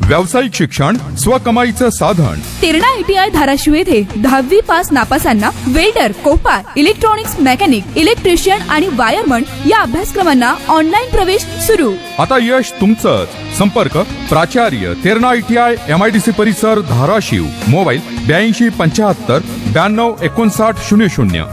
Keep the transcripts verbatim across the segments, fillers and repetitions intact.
व्यावसायिक शिक्षण स्वकमाईचं साधन. तेरणा आयटीआय धाराशिव येथे दहावी pass नापासांना welder, Kopar, electronics mechanic, electrician आणि वायरमन या अभ्यासक्रमांना ऑनलाईन प्रवेश सुरू. आता यश तुमचंच. संपर्क प्राचार्य तेरणा आयटीआय एमआयडीसी परिसर धाराशिव. मोबाईल ब्याऐंशी पंच्याहत्तर ब्याण्णव एकोणसाठ शून्य शून्य.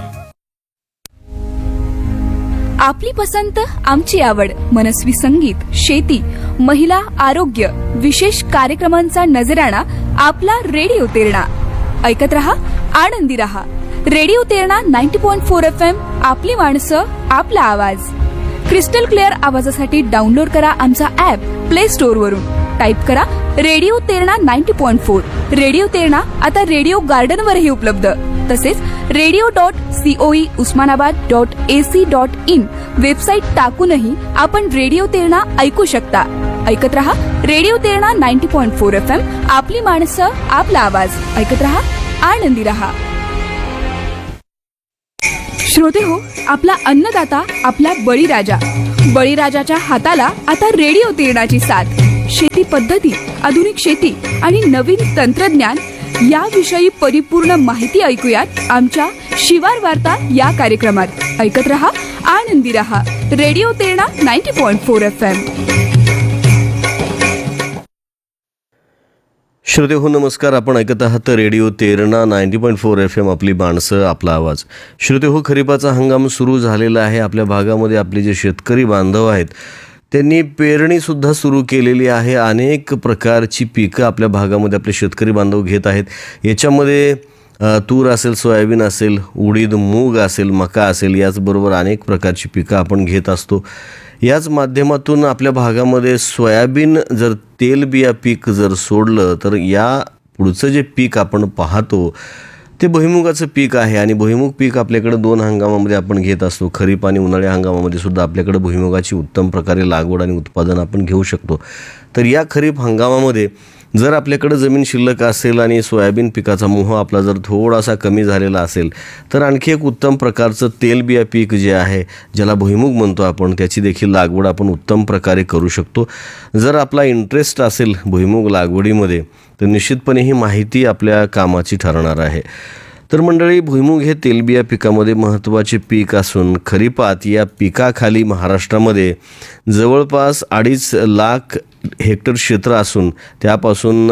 आपली पसंत आमची आवड. मनस्वी संगीत, शेती, महिला, आरोग्य, विशेष कार्यक्रमांचा नजराणा आपला रेडिओ तेरणा. ऐकत रहा, आनंदी रहा. Radio Terna ninety point four F M. आपली माणसं, आपला आवाज. क्रिस्टल क्लिअर आवाजासाठी डाउनलोड करा आमचा ऍप प्ले स्टोअर वरून. टाईप करा radio Terna ninety point four. Radio Terna आता रेडिओ गार्डन वरही उपलब्ध. तसेच radio dot COE Osmanabad dot AC dot in website टाकूनही आपण रेडिओ तेरणा ऐकू शकता. ऐकत रहा radio Terna ninety point four F M. आपली माणसं, आपला आवाज. ऐकत रहा, आनंदी रहा. श्रोते हो, आपला अन्नदाता आपला बळीराजा. बळीराजाच्या हाताला आता रेडिओ तेरणाची साथ. शेती पद्धती, आधुनिक शेती आणि नवीन तंत्रज्ञान याविषयी परिपूर्ण माहिती ऐकूयात आमच्या शिवार वार्ता या कार्यक्रमात. ऐकत रहा, आनंदी रहा. Radio Terna ninety point four F M. श्रोते हो, नमस्कार. आपण ऐकत आहात radio Terna ninety point four F M. आपली माणसं, आपला आवाज. श्रोते हो, खरीपाचा हंगाम सुरू झालेला आहे. आपल्या भागामध्ये आपले जे शेतकरी बांधव आहेत त्यांनी पेरणीसुद्धा सुरू केलेली आहे. अनेक प्रकारची पिकं आपल्या भागामध्ये आपले शेतकरी बांधव घेत आहेत. याच्यामध्ये तूर असेल, सोयाबीन असेल, उडीद, मूग असेल, मका असेल, याचबरोबर अनेक प्रकारची पिकं आपण घेत असतो. याच माध्यमातून आपल्या भागामध्ये सोयाबीन जर तेलबिया पीक जर सोडलं तर या पुढचं जे पीक आपण पाहतो ते भुईमुगाचं पीक आहे. आणि भुईमुग पीक आपल्याकडे दोन हंगामामध्ये आपण घेत असतो. खरीप आणि उन्हाळी हंगामामध्ये सुद्धा आपल्याकडे भुईमुगाची उत्तम प्रकारे लागवड आणि उत्पादन आपण घेऊ शकतो. तर या खरीप हंगामामध्ये जर आपल्याकडे जमीन शिल्लक असेल आणि सोयाबीन पिकाचा मोह आपला जर थोडासा कमी झालेला असेल तर आणखी एक उत्तम प्रकारचं तेलबिया पीक जे आहे, ज्याला भुईमुग म्हणतो आपण, त्याची देखील लागवड आपण उत्तम प्रकारे करू शकतो. जर आपला इंटरेस्ट असेल भुईमुग लागवडीमध्ये तर निश्चितपणे ही माहिती आपल्या कामाची ठरणार आहे. तर मंडळी, भुईमुग हे तेलबिया पिकामध्ये महत्त्वाचे पीक असून खरीपात या पिकाखाली महाराष्ट्रामध्ये जवळपास अडीच लाख हेक्टर क्षेत्र असून त्यापासून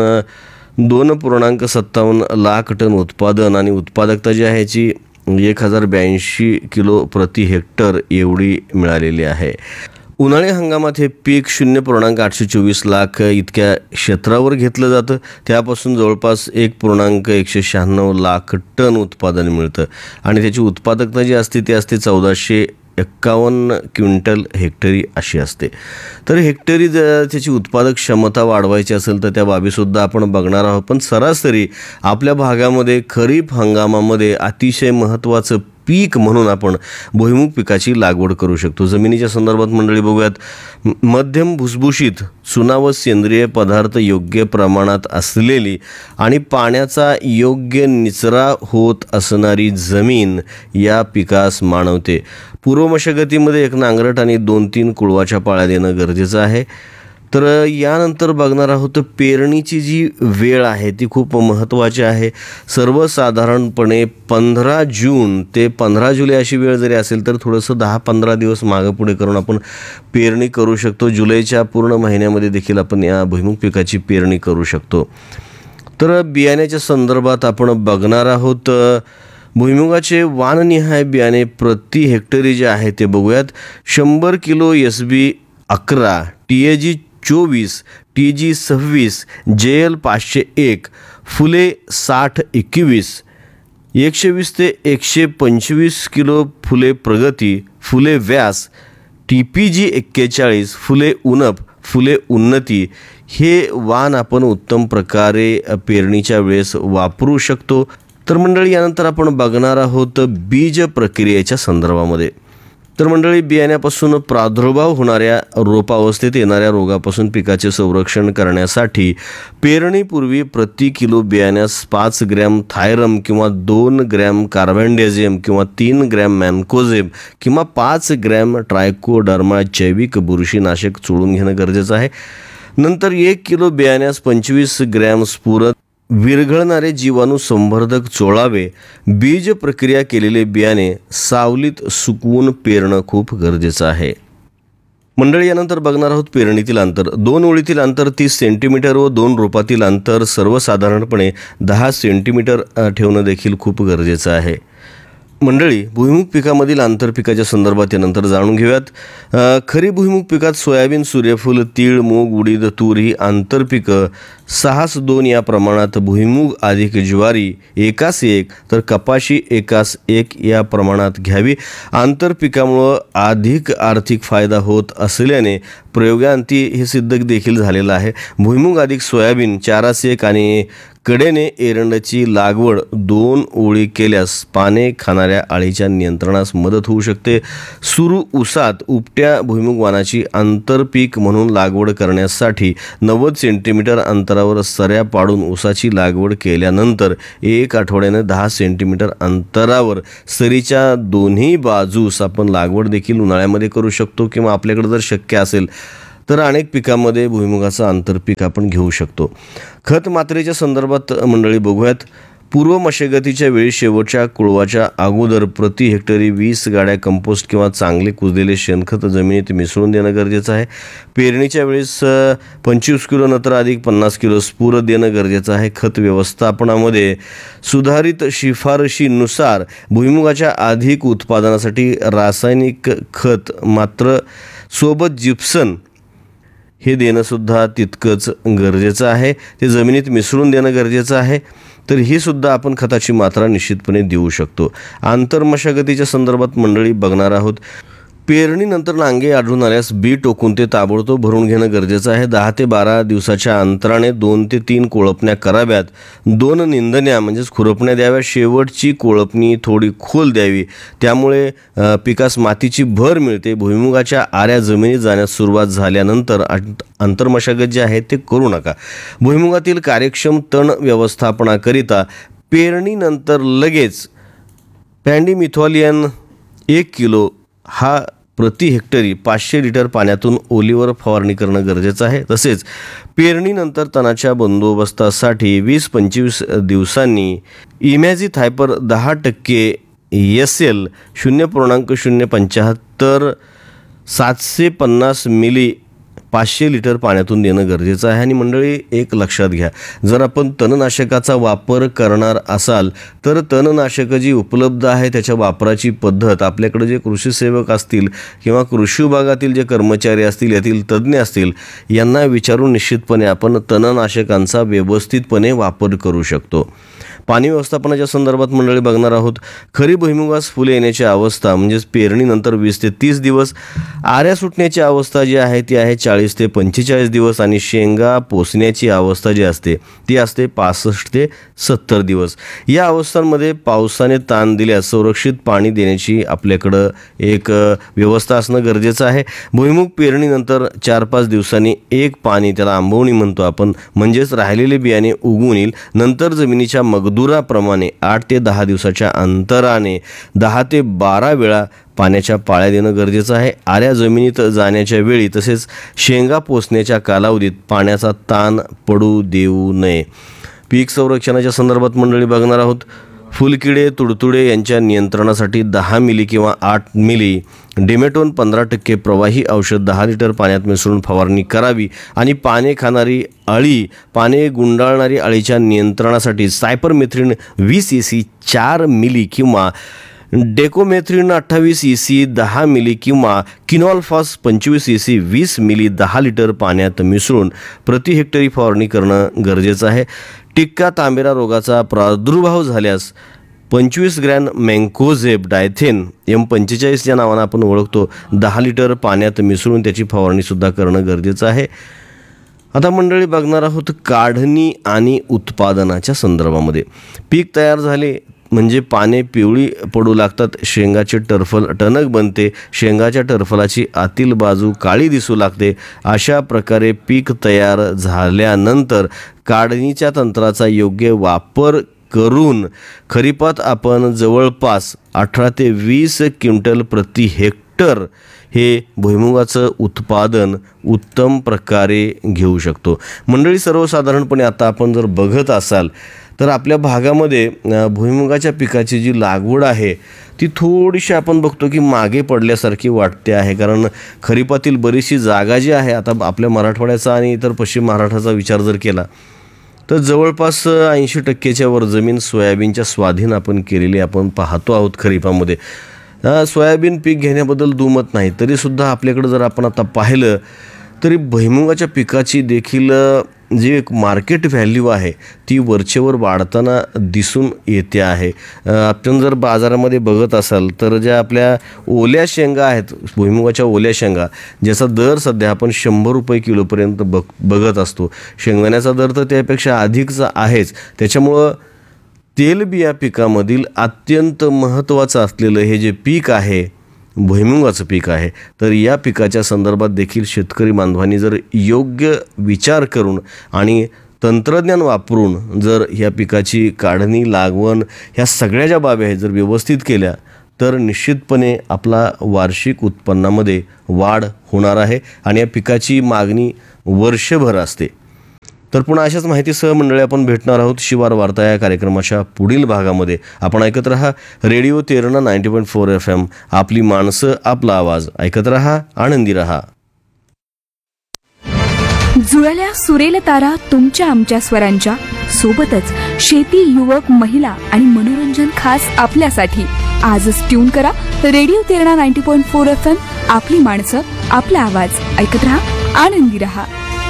दोन पूर्णांक सत्तावन्न लाख टन उत्पादन आणि उत्पादकता जी आहे याची एक हजार ब्याऐंशी किलो प्रति हेक्टर एवढी मिळालेली आहे. उन्हाळी हंगामात हे पीक शून्य पूर्णांक आठशे चोवीस लाख इतक्या क्षेत्रावर घेतलं जातं. त्यापासून जवळपास एक पूर्णांक एकशे शहाण्णव लाख टन उत्पादन मिळतं आणि त्याची उत्पादकता जी असते ती असते चौदाशे एक्कावन्न क्विंटल हेक्टरी अशी असते. तर हेक्टरी जर त्याची उत्पादक क्षमता वाढवायची असेल तर त्या बाबीसुद्धा आपण बघणार आहोत. पण सरासरी आपल्या भागामध्ये खरीप हंगामामध्ये अतिशय महत्त्वाचं पीक म्हणून आपण भुईमुग पिकाची लागवड करू शकतो. जमिनीच्या संदर्भात मंडळी बघूयात. मध्यम भुसभुशीत, चुना व सेंद्रिय पदार्थ योग्य प्रमाणात असलेली आणि पाण्याचा योग्य निचरा होत असणारी जमीन या पिकास मानवते. पूर्व मशागतीमध्ये एक नांगरट आणि दोन तीन कुळवाच्या पाळ्या देणं गरजेचं आहे. तर यानंतर बघणार आहोत पेरणीची जी वेळ आहे ती खूप महत्त्वाची आहे. सर्वसाधारणपणे पंधरा जून ते पंधरा जुलै अशी वेळ जरी असेल तर थोडंसं दहा पंधरा दिवस मागं पुढे करून आपण पेरणी करू शकतो. जुलैच्या पूर्ण महिन्यामध्ये देखील आपण या भुईमुग पिकाची पेरणी करू शकतो. तर बियाण्याच्या संदर्भात आपण बघणार आहोत. भुईमुगाचे वाणनिहाय बियाणे प्रति हेक्टरी जे आहे ते बघूयात. शंभर किलो एस बी अकरा, टी ए जी चोवीस, टी जी सव्वीस, जे एल पाचशे एक, फुले साठ एकवीस, एकशे वीस ते एकशे पंचवीस किलो फुले प्रगती, फुले व्यास, टी पी जी एक्केचाळीस, फुले उन्नप, फुले उन्नती हे वाण आपण उत्तम प्रकारे पेरणीच्या वेळेस वापरू शकतो. तर मंडळी, यानंतर आपण बघणार आहोत बीज प्रक्रियेच्या संदर्भामध्ये. तर मंडळी, बियाण्यापासून प्रादुर्भाव होणाऱ्या रोपावस्थेत येणाऱ्या रोगापासून पिकाचे संरक्षण करण्यासाठी पेरणीपूर्वी प्रति किलो बियाण्यास पाच ग्रॅम थायरम किंवा दोन ग्रॅम कार्बेंडेझियम किंवा तीन ग्रॅम मॅन्कोझेब किंवा पाच ग्रॅम ट्रायकोडर्मा जैविक बुरशीनाशक चोळून घेणं गरजेचं आहे. नंतर एक किलो बियाण्यास पंचवीस ग्रॅम स्फुरद विरघळणारे जीवाणू संवर्धक चोळावे. बीज प्रक्रिया केलेले बियाणे सावलीत सुकवून पेरणं खूप गरजेचं आहे. मंडळी, यानंतर बघणार आहोत पेरणीतील अंतर. दोन ओळीतील अंतर तीस सेंटीमीटर व दोन रोपातील अंतर सर्वसाधारणपणे दहा सेंटीमीटर ठेवणं देखील खूप गरजेचं आहे. मंडळी, भुईमुग पिकामधील आंतरपिकाच्या संदर्भात यानंतर जाणून घेऊयात. खरीप भुईमुग पिकात सोयाबीन, सूर्यफूल, तीळ, मूग, उडीद, तूर ही आंतरपिकं सहास दोन या प्रमाणात, भुईमुग अधिक ज्वारी एकास एक तर कपाशी एकास एक या प्रमाणात घ्यावी. आंतरपिकामुळं अधिक आर्थिक फायदा होत असल्याने प्रयोगांती हे सिद्ध देखील झालेलं आहे. भुईमुग अधिक सोयाबीन चारास एक आणि कडेने एरंडची लागवड दोन ओळी केल्यास पाने खाणाऱ्या अळीच्या नियंत्रणास मदत होऊ शकते. सुरू ऊसात उपट्या भुईमुग वाणाची आंतरपीक म्हणून लागवड करण्यासाठी नव्वद सेंटीमीटर अंतरावर सऱ्या पाडून ऊसाची लागवड केल्यानंतर एक आठवड्याने दहा सेंटीमीटर अंतरावर सरीच्या दोन्ही बाजूस आपण लागवड देखील उन्हाळ्यामध्ये करू शकतो किंवा आपल्याकडे जर शक्य असेल तर अनेक पिकांमध्ये भुईमुगाचं आंतरपीक आपण घेऊ शकतो. खत मात्रेच्या संदर्भात मंडळी बघूयात. पूर्व मशागतीच्या वेळी शेवटच्या कुळवाच्या अगोदर प्रति हेक्टरी वीस गाड्या कंपोस्ट किंवा चांगले कुजलेले शेणखत जमिनीत मिसळून देणं गरजेचं आहे. पेरणीच्या वेळेस पंचवीस किलो नत्र अधिक पन्नास किलो स्फुरद देणं गरजेचं आहे. खत व्यवस्थापनामध्ये सुधारित शिफारशीनुसार भुईमुगाच्या अधिक उत्पादनासाठी रासायनिक खत मात्र सोबत जिप्सन हे देणंसुद्धा तितकंच गरजेचं आहे. ते जमिनीत मिसळून देणं गरजेचं आहे. तर ही सुद्धा आपण खताची मात्रा निश्चितपणे देऊ शकतो. आंतरमशागतीच्या संदर्भात मंडळी बघणार आहोत. पेरणीनंतर नांगे आढळून आल्यास बी टोकून ते ताबडतोब भरून घेणं गरजेचं आहे. दहा ते बारा दिवसाच्या अंतराने दोन ते तीन कोळपण्या कराव्यात. दोन निंदण्या म्हणजेच खुरपण्या द्याव्या. शेवटची कोळपणी थोडी खोल द्यावी. त्यामुळे पिकास मातीची भर मिळते. भुईमुगाच्या आऱ्या जमिनीत जाण्यास सुरुवात झाल्यानंतर आंतरमशागत जे आहे ते करू नका. भुईमुगातील कार्यक्षम तण व्यवस्थापनाकरिता पेरणीनंतर लगेच पॅन्डिमिथॉलियन एक किलो हा प्रति हेक्टरी पाचशे लिटर पाण्यातून ओलीवर फवारणी करणं गरजेचं आहे. तसेच पेरणीनंतर तणाच्या बंदोबस्तासाठी वीस पंचवीस दिवसांनी इमॅझिथायपर दहा टक्के एस एल शून्य पूर्णांक शून्य पंच्याहत्तर सातशे पन्नास मिली पाचशे लिटर पाण्यातून देणं गरजेचं आहे. आणि मंडळी, एक लक्षात घ्या, जर आपण तणनाशकाचा वापर करणार असाल तर तणनाशकं जी उपलब्ध आहे त्याच्या वापराची पद्धत आपल्याकडे जे कृषी सेवक असतील किंवा कृषी विभागातील जे कर्मचारी असतील, यातील तज्ज्ञ असतील, यांना विचारून निश्चितपणे आपण तणनाशकांचा व्यवस्थितपणे वापर करू शकतो. पाणी व्यवस्थापनाच्या संदर्भात मंडळी बघणार आहोत. खरीप भुईमुगास फुले येण्याची अवस्था म्हणजेच पेरणीनंतर वीस ते तीस दिवस, आऱ्या सुटण्याची अवस्था जी आहे ती आहे चाळीस ते पंचेचाळीस दिवस आणि शेंगा पोसण्याची अवस्था जी असते ती असते पासष्ट ते सत्तर दिवस. या अवस्थांमध्ये पावसाने ताण दिल्यास संरक्षित पाणी देण्याची आपल्याकडं एक व्यवस्था असणं गरजेचं आहे. भुईमुग पेरणीनंतर चार पाच दिवसांनी एक पाणी, त्याला आंबवणी म्हणतो आपण, म्हणजेच राहिलेले बियाणे उगवून येईल. नंतर जमिनीच्या मगदुराप्रमाणे आठ ते दहा दिवसाच्या अंतराने दहा ते बारा वेळा पाण्याच्या पाळ्या देणं गरजेचं आहे. आऱ्या जमिनीत जाण्याच्या वेळी तसेच शेंगा पोसण्याच्या कालावधीत पाण्याचा ताण पडू देऊ नये. पीक संरक्षणाच्या संदर्भात मंडळी बघणार आहोत. फुलकिडे, तुडतुडे यांच्या नियंत्रणासाठी दहा मिली किंवा आठ मिली डिमेटोन पंधरा टक्के प्रवाही औषध दहा लिटर पाण्यात मिसळून फवारणी करावी. आणि पाने खाणारी अळी, पाने गुंडाळणारी अळीच्या नियंत्रणासाठी सायपरमेथ्रिन वीस ई सी चार मिली किंवा डेकोमेथ्रिन अठ्ठावीस ई सी दहा मिली किंवा किनॉल्फॉस पंचवीस ई सी वीस मिली दहा लिटर पाण्यात मिसळून प्रति हेक्टरी फवारणी करणं गरजेचं आहे. टिक्का तांबेरा रोगाचा प्रादुर्भाव झाल्यास पंचवीस ग्रॅम मँकोझेब डायथेन एम पंचेचाळीस या नावानं आपण ओळखतो दहा लिटर पाण्यात मिसळून त्याची फवारणीसुद्धा करणं गरजेचं आहे. आता मंडळी बघणार आहोत काढणी आणि उत्पादनाच्या संदर्भामध्ये. पीक तयार झाले म्हणजे पाने पिवळी पडू लागतात, शेंगाचे टरफल टणक बनते, शेंगाच्या टरफलाची आतील बाजू काळी दिसू लागते. अशा प्रकारे पीक तयार झाल्यानंतर काढणीच्या तंत्राचा योग्य वापर करून खरीपात आपण जवळपास अठरा ते वीस क्विंटल प्रति हेक्टर हे भुईमुगाचं उत्पादन उत्तम प्रकारे घेऊ शकतो. मंडळी, सर्वसाधारणपणे आता आपण जर बघत असाल तर आपल्या भागामध्ये अ, भुईमुगाच्या पिकाची जी लागवड आहे ती थोडीशी आपण बघतो की मागे पडल्यासारखी वाटते आहे. कारण खरीपातील बरीचशी जागा जी आहे, आता आपल्या मराठवाड्याचा आणि इतर पश्चिम महाराष्ट्राचा विचार जर केला तर जवळपास ऐंशी टक्क्याच्या वर जमीन सोयाबीनच्या स्वाधीन आपण केलेली आपण पाहतो आहोत खरीपामध्ये. अ, सोयाबीन पीक घेण्याबद्दल दुमत नाही, तरीसुद्धा आपल्याकडं जर आपण आता पाहिलं तरी भुईमुगाच्या पिकाची देखील जी एक मार्केट व्हॅल्यू आहे ती वरचेवर वाढताना दिसून येते आहे. आपण जर बाजारामध्ये बघत असाल तर ज्या आपल्या ओल्या शेंगा आहेत, भुईमुगाच्या ओल्या शेंगा, ज्याचा दर सध्या आपण शंभर रुपये किलोपर्यंत बघ बघत असतो. शेंगदाण्याचा दर तर त्यापेक्षा अधिकचा आहेच. त्याच्यामुळं तेलबिया पिकामधील अत्यंत महत्त्वाचं असलेलं हे जे पीक आहे, भुईमुगाचं पीक आहे, तर या पिकाच्या संदर्भात देखील शेतकरी बांधवांनी जर योग्य विचार करून आणि तंत्रज्ञान वापरून जर ह्या पिकाची काढणी, लागवण ह्या सगळ्या ज्या बाबी आहेत जर व्यवस्थित केल्या तर निश्चितपणे आपला वार्षिक उत्पन्नामध्ये वाढ होणार आहे आणि या पिकाची मागणी वर्षभर असते. तर पुन्हा अशाच माहितीसह मंडळी आपण भेटणार आहोत शिवार वार्ता या कार्यक्रमाच्या पुढील भागामध्ये. आपण ऐकत रहा radio Terna ninety point four F M, आपली माणसं आपला आवाज. ऐकत रहा, आनंदी रहा. जुळल्या सुरेल तारा तुमच्या आमच्या स्वरांच्या सोबतच शेती, युवक, महिला आणि मनोरंजन खास आपल्यासाठी. आजच ट्यून करा radio Terna ninety point four F M, आपली माणसं आपला आवाज. ऐकत रहा, आनंदी रहा.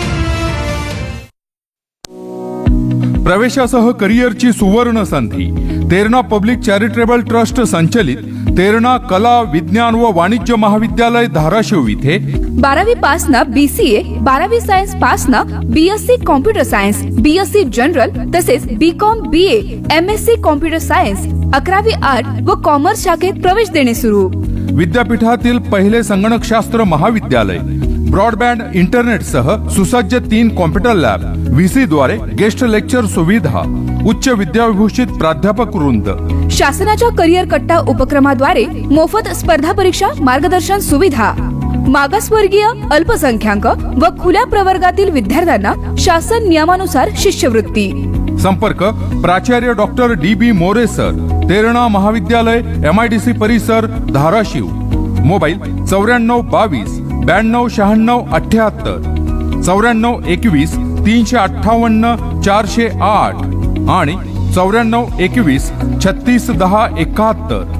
प्रवेशासह करिअरची सुवर्ण संधी. तेरणा पब्लिक चॅरिटेबल ट्रस्ट संचलित तेरणा कला, विज्ञान व वाणिज्य महाविद्यालय धाराशिव इथे बारावी पास न बीसीए, बारावी सायन्स पास न BSc computer science, BSc general तसेच बी com, BA, MSc computer science, अकरावी आर्ट व कॉमर्स शाखेत प्रवेश देणे सुरू. विद्यापीठातील पहिले संगणकशास्त्र महाविद्यालय, ब्रॉडबँड इंटरनेटसह सुसज्ज तीन कॉम्प्युटर लॅब, व्हीसी द्वारे गेस्ट लेक्चर सुविधा, उच्च विद्याविभूषित प्राध्यापक वृंद. शासनाच्या करिअर कट्टा उपक्रमाद्वारे मोफत स्पर्धा परीक्षा मार्गदर्शन सुविधा. मागासवर्गीय, अल्पसंख्याक व खुल्या प्रवर्गातील विद्यार्थ्यांना शासन नियमानुसार शिष्यवृत्ती. संपर्क प्राचार्य डॉक्टर डी बी मोरे सर, तेरणा महाविद्यालय, एमआयडीसी परिसर, धाराशिव. मोबाईल चौऱ्याण्णव बावीस ब्याण्णव शहाण्णव अठ्याहत्तर, चौऱ्याण्णव एकवीस तीनशे अठ्ठावन्न चारशे आठ आणि चौऱ्याण्णव एकवीस छत्तीस दहा एकाहत्तर.